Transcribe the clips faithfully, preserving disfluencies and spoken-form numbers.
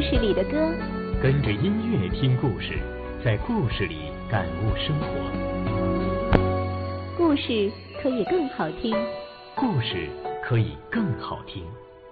事里的歌， 跟着音乐听故事，在故事里感悟生活。 故事可以更好听， 故事可以更好听。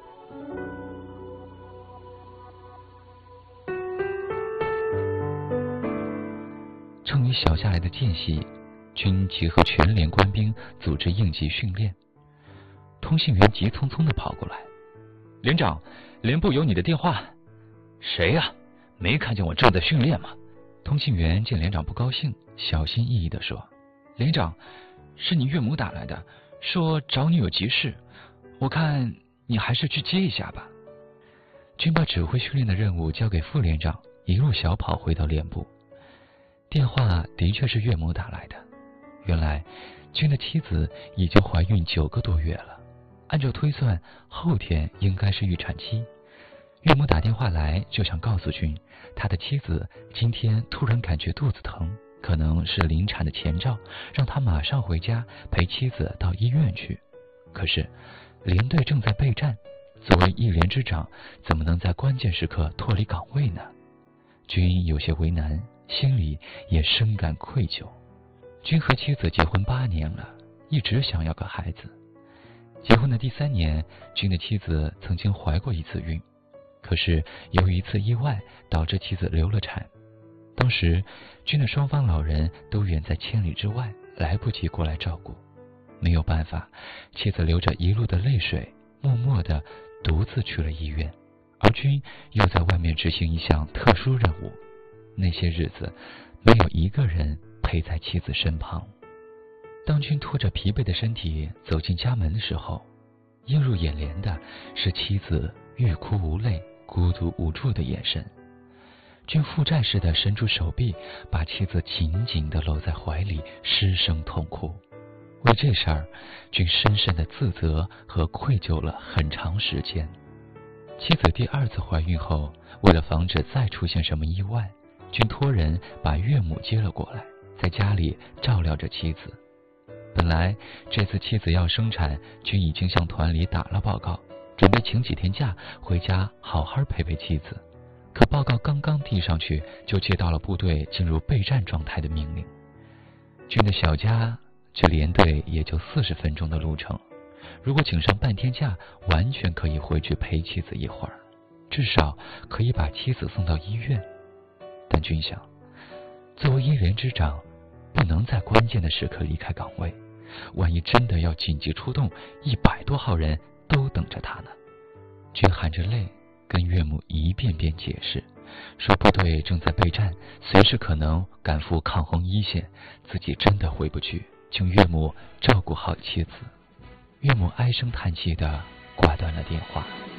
乘于小下来的间隙，军集合全连官兵组织应急训练。通信员急匆匆地跑过来：“连长，连部有你的电话。”“谁呀？没看见我正在训练吗？”通信员见连长不高兴，小心翼翼地说：“连长，是你岳母打来的，说找你有急事，我看你还是去接一下吧。”军把指挥训练的任务交给副连长，一路小跑回到连部。电话的确是岳母打来的，原来军的妻子已经怀孕九个多月了，按照推算，后天应该是预产期。岳母打电话来就想告诉军，他的妻子今天突然感觉肚子疼，可能是临产的前兆，让他马上回家陪妻子到医院去。可是连队正在备战，作为一连之长，怎么能在关键时刻脱离岗位呢？军有些为难，心里也深感愧疚。军和妻子结婚八年了，一直想要个孩子。结婚的第三年，军的妻子曾经怀过一次孕，可是由于一次意外导致妻子流了产。当时军的双方老人都远在千里之外，来不及过来照顾。没有办法，妻子流着一路的泪水，默默地独自去了医院，而军又在外面执行一项特殊任务。那些日子没有一个人陪在妻子身旁。当军拖着疲惫的身体走进家门的时候，映入眼帘的是妻子欲哭无泪、孤独无助的眼神。军负债似的伸出手臂，把妻子紧紧地搂在怀里，失声痛哭。为这事儿，军深深的自责和愧疚了很长时间。妻子第二次怀孕后，为了防止再出现什么意外，军托人把岳母接了过来，在家里照料着妻子。本来这次妻子要生产，军已经向团里打了报告，准备请几天假回家好好陪陪妻子。可报告刚刚递上去，就接到了部队进入备战状态的命令。军的小家距连队也就四十分钟的路程，如果请上半天假，完全可以回去陪妻子一会儿，至少可以把妻子送到医院。但军想，作为一连之长，不能在关键的时刻离开岗位，万一真的要紧急出动，一百多号人都等着他呢。军含着泪跟岳母一遍遍解释，说部队正在备战，随时可能赶赴抗洪一线，自己真的回不去，请岳母照顾好妻子。岳母唉声叹气地挂断了电话。